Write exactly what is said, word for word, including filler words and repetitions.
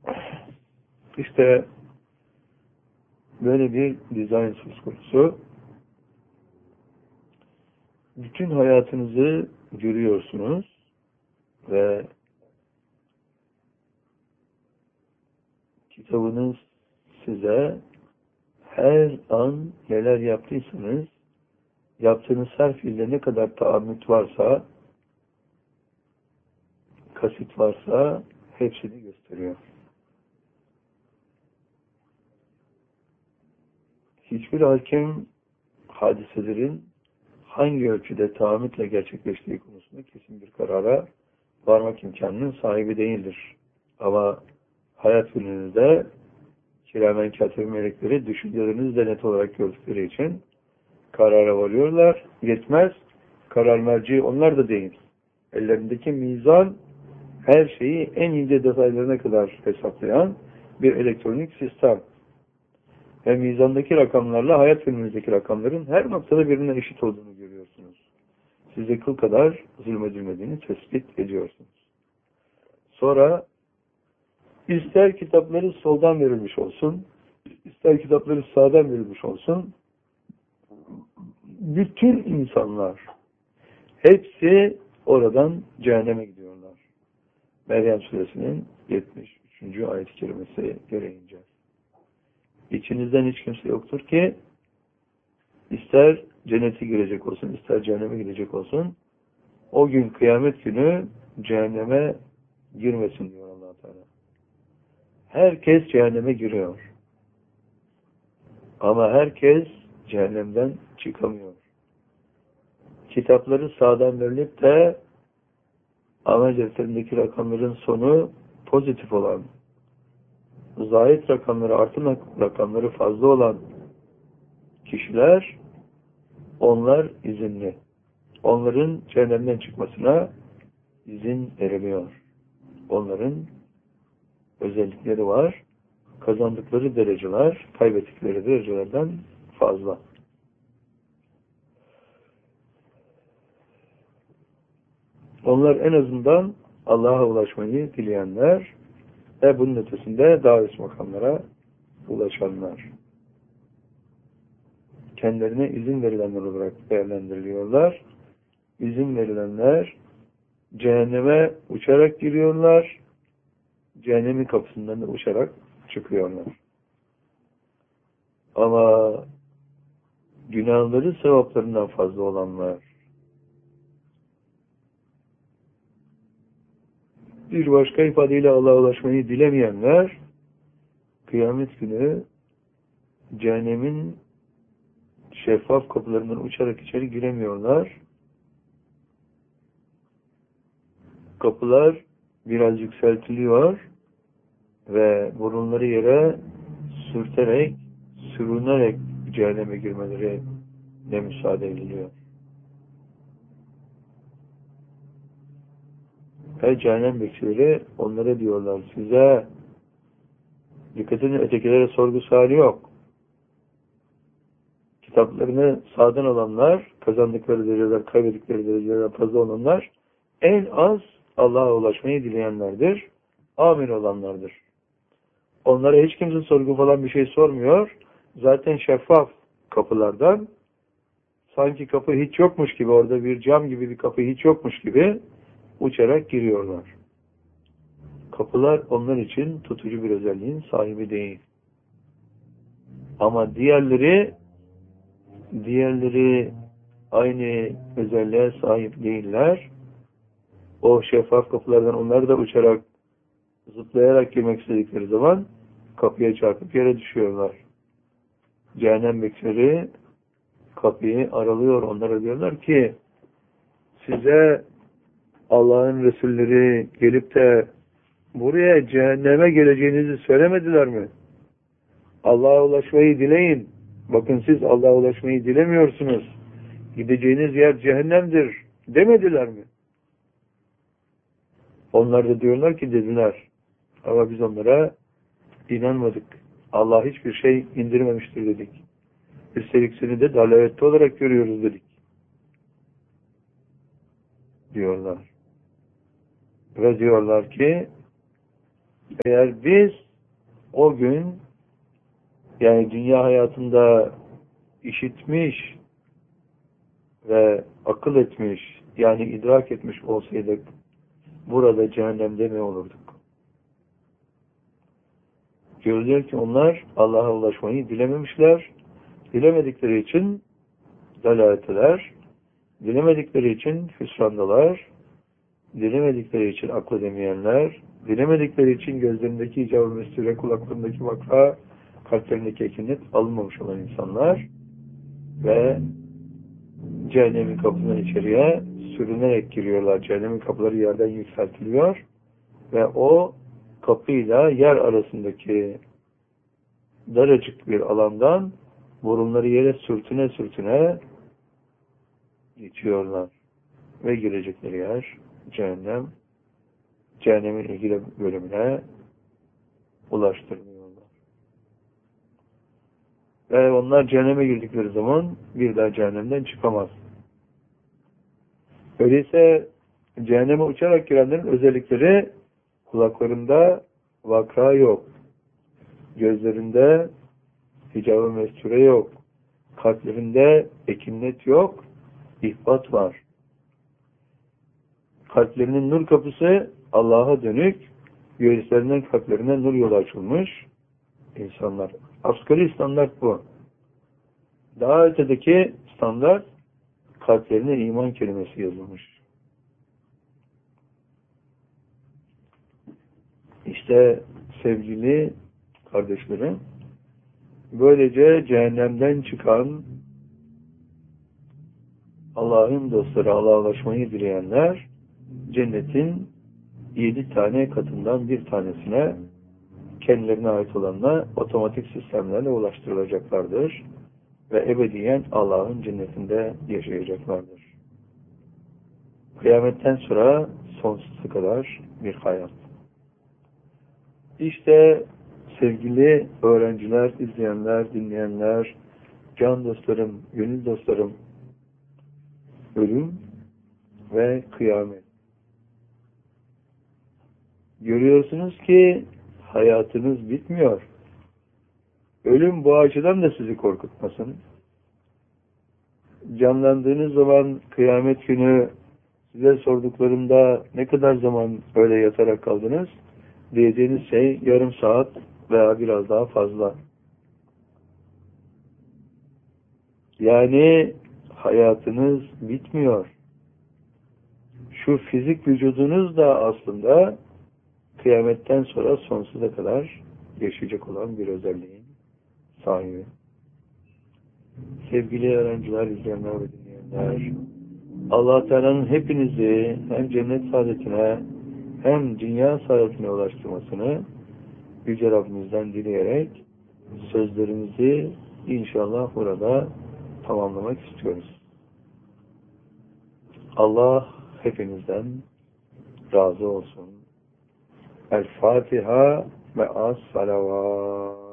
İşte böyle bir dizayn söz konusu. Bütün hayatınızı görüyorsunuz ve kitabınız size her an neler yaptıysanız, yaptığınız her fiilde ne kadar taammüt varsa, kasıt varsa hepsini gösteriyor. Hiçbir hakim hadiselerin hangi ölçüde taammütle gerçekleştiği konusunda kesin bir karara varmak imkanının sahibi değildir. Ama hayat gününüzde kiramen katip melekleri düşüncelerinizi de net olarak gördükleri için karara varıyorlar. Yetmez. Karar merci onlar da değil. Ellerindeki mizan her şeyi en ince detaylarına kadar hesaplayan bir elektronik sistem. Ve mizandaki rakamlarla hayat filminizdeki rakamların her noktada birbirine eşit olduğunu görüyorsunuz. Size kıl kadar zulmedilmediğini tespit ediyorsunuz. Sonra ister kitapları soldan verilmiş olsun, ister kitapları sağdan verilmiş olsun, bütün insanlar hepsi oradan cehenneme gidiyorlar. Meryem Suresinin yetmiş üçüncü ayet-i kerimesi gereğince. İçinizden hiç kimse yoktur ki ister cennete girecek olsun, ister cehenneme gidecek olsun, o gün kıyamet günü cehenneme girmesin diyor Allah Teala. Herkes cehenneme giriyor. Ama herkes cehennemden çıkamıyor. Kitapları sağdan verilip de amel defterindeki rakamların sonu pozitif olan, zahit rakamları, artı rakamları fazla olan kişiler, onlar izinli. Onların cehennemden çıkmasına izin veriliyor. Onların özellikleri var. Kazandıkları dereceler, kaybettikleri derecelerden fazla. Onlar en azından Allah'a ulaşmayı dileyenler ve bunun ötesinde daha üst makamlara ulaşanlar. Kendilerine izin verilenler olarak değerlendiriliyorlar. İzin verilenler cehenneme uçarak giriyorlar. Cehennemin kapısından da uçarak çıkıyorlar. Ama günahları sevaplarından fazla olanlar, bir başka ifadeyle Allah'a ulaşmayı dilemeyenler, kıyamet günü cehennemin şeffaf kapılarından uçarak içeri giremiyorlar. Kapılar biraz yükseltiliyor ve burunları yere sürterek, sürünerek cehenneme girmeleri ne müsaade ediliyor. Ve cehennem bekçileri onlara diyorlar, size dikkatini ötekilere sorgu suali yok. Kitaplarını sağdan alanlar, kazandıkları dereceler, kaybettikleri dereceler fazla olanlar, en az Allah'a ulaşmayı dileyenlerdir. Amin olanlardır. Onlara hiç kimse sorgu falan bir şey sormuyor. Zaten şeffaf kapılardan, sanki kapı hiç yokmuş gibi, orada bir cam gibi bir kapı hiç yokmuş gibi uçarak giriyorlar. Kapılar onlar için tutucu bir özelliğin sahibi değil. Ama diğerleri diğerleri aynı özelliğe sahip değiller. O şeffaf kapılardan onlar da uçarak, zıplayarak girmek istedikleri zaman kapıya çarpıp yere düşüyorlar. Cehennem bekçileri kapıyı aralıyor. Onlara diyorlar ki, size Allah'ın Resulleri gelip de buraya cehenneme geleceğinizi söylemediler mi? Allah'a ulaşmayı dileyin. Bakın siz Allah'a ulaşmayı dilemiyorsunuz. Gideceğiniz yer cehennemdir demediler mi? Onlar da diyorlar ki dediler. Ama biz onlara inanmadık. Allah hiçbir şey indirmemiştir dedik. Üstelik seni de dalalette olarak görüyoruz dedik. Diyorlar. Ve diyorlar ki Eğer biz o gün, yani dünya hayatında işitmiş ve akıl etmiş, yani idrak etmiş olsaydık, burada cehennemde mi olurduk? Görülüyor ki onlar Allah'a ulaşmayı dilememişler. Dilemedikleri için dalaletteler. Dilemedikleri için hüsrandalar. Dilemedikleri için akıl edemeyenler. Dilemedikleri için gözlerindeki icab-ı mesure, kulaklarındaki vakra, kalplerindeki ekinet alınmamış olan insanlar ve cehennemin kapısından içeriye sürünerek giriyorlar. Cehennemin kapıları yerden yükseltiliyor ve o kapıyla yer arasındaki daracık bir alandan burunları yere sürtüne sürtüne geçiyorlar. Ve girecekleri yer cehennem. Cehennemin ilgili bölümüne ulaştırmıyorlar. Ve onlar cehenneme girdikleri zaman bir daha cehennemden çıkamaz. Öyleyse cehenneme uçarak girenlerin özellikleri kulaklarında vakra yok. Gözlerinde hicab-ı mesture yok. Kalplerinde ekinnet yok. İhbat var. Kalplerinin nur kapısı Allah'a dönük, göğüslerinden kalplerine nur yolu açılmış insanlar. Asgari standart bu. Daha ötedeki standart kalplerine iman kelimesi yazılmış. İşte sevgili kardeşlerim, böylece cehennemden çıkan Allah'ın dostları, Allah'a ulaşmayı dileyenler cennetin yedi tane katından bir tanesine, kendilerine ait olanla otomatik sistemlerle ulaştırılacaklardır ve ebediyen Allah'ın cennetinde yaşayacaklardır. Kıyametten sonra sonsuza kadar bir hayat. İşte sevgili öğrenciler, izleyenler, dinleyenler, can dostlarım, gönül dostlarım, ölüm ve kıyamet. Görüyorsunuz ki hayatınız bitmiyor. Ölüm bu açıdan da sizi korkutmasın. Canlandığınız zaman kıyamet günü size sorduklarında ne kadar zaman öyle yatarak kaldınız? Diyeceğiniz şey yarım saat veya biraz daha fazla. Yani hayatınız bitmiyor. Şu fizik vücudunuz da aslında kıyametten sonra sonsuza kadar yaşayacak olan bir özelliğin sahibi. Sevgili öğrenciler, izleyenler ve dinleyenler, Allah Teala'nın hepinizi hem cennet saadetine hem dünya saadetine ulaştırmasını Yüce Rabbimizden dileyerek sözlerimizi inşallah burada tamamlamak istiyoruz. Allah hepinizden razı olsun. El Fatiha ve as salavat.